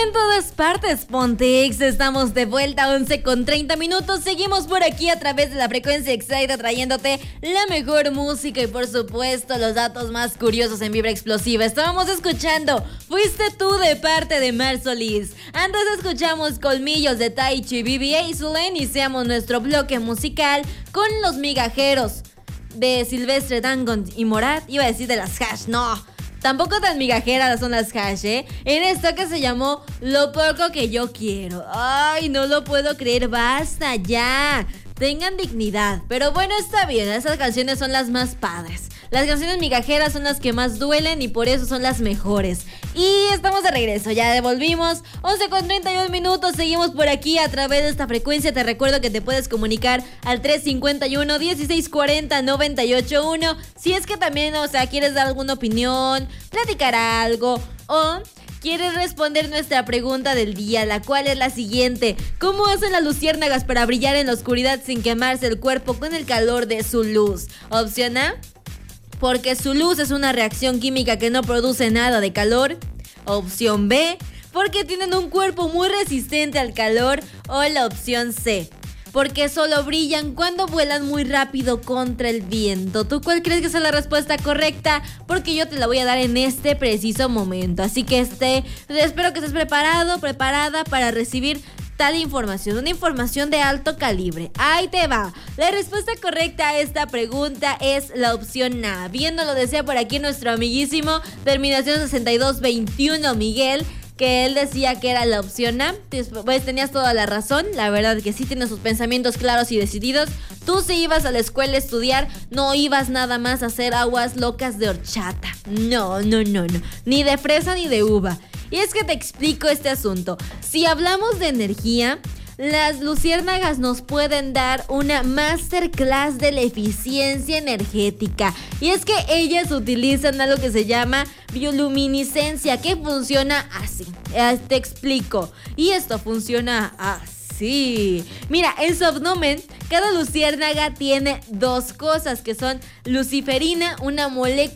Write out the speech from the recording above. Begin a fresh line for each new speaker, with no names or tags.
En todas partes, Pontex, estamos de vuelta, 11:30. Seguimos por aquí a través de la frecuencia Excita, trayéndote la mejor música y por supuesto los datos más curiosos en Vibra Explosiva. Estábamos escuchando Fuiste tú de parte de Mar Solís. Antes escuchamos Colmillos de Taichi, BBA y Zule. Iniciamos nuestro bloque musical con Los Migajeros de Silvestre Dangond y Morat. Iba a decir de las Hash, no. Tampoco tan migajeras son las Hash, ¿eh? En esto que se llamó Lo Poco Que Yo Quiero. Ay, no lo puedo creer, basta ya. Tengan dignidad. Pero bueno, está bien, esas canciones son las más padres. Las canciones migajeras son las que más duelen y por eso son las mejores. Y estamos de regreso, ya devolvimos 11:31. Seguimos por aquí a través de esta frecuencia. Te recuerdo que te puedes comunicar al 351-1640-981. Si es que también, quieres dar alguna opinión, platicar algo o quieres responder nuestra pregunta del día, la cual es la siguiente: ¿cómo hacen las luciérnagas para brillar en la oscuridad sin quemarse el cuerpo con el calor de su luz? Opción A: porque su luz es una reacción química que no produce nada de calor. Opción B: porque tienen un cuerpo muy resistente al calor. O la opción C: porque solo brillan cuando vuelan muy rápido contra el viento. ¿Tú cuál crees que es la respuesta correcta? Porque yo te la voy a dar en este preciso momento. Así que espero que estés preparada para recibir tal información, una información de alto calibre. Ahí te va. La respuesta correcta a esta pregunta es la opción A. Bien nos lo decía por aquí nuestro amiguísimo terminación 6221 Miguel, que él decía que era la opción A. Pues tenías toda la razón. La verdad que sí tiene sus pensamientos claros y decididos. Tú si ibas a la escuela a estudiar, no ibas nada más a hacer aguas locas de horchata. No. Ni de fresa ni de uva. Y es que te explico este asunto. Si hablamos de energía, las luciérnagas nos pueden dar una masterclass de la eficiencia energética. Y es que ellas utilizan algo que se llama bioluminiscencia, que funciona así. Te explico. Y esto funciona así. Mira, en su abdomen, cada luciérnaga tiene dos cosas que son luciferina, una molécula